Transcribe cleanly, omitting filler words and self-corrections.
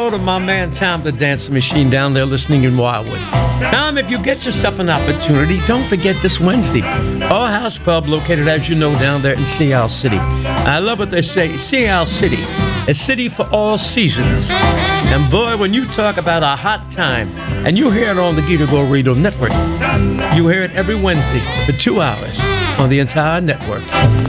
hello to my man Tom the Dancing Machine down there listening in Wildwood. Tom, if you get yourself an opportunity, don't forget this Wednesday. Our House Pub, located, as you know, down there in Sea City. I love what they say, Sea City, a city for all seasons. And boy, when you talk about a hot time, and you hear it on the Guido Go Radio Network, you hear it every Wednesday for 2 hours on the entire network.